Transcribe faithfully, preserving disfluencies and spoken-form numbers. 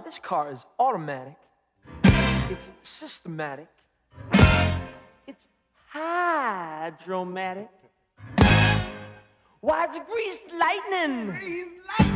this car is automatic. It's systematic. It's hydromatic. Why, it's greased lightning. Greased lightning.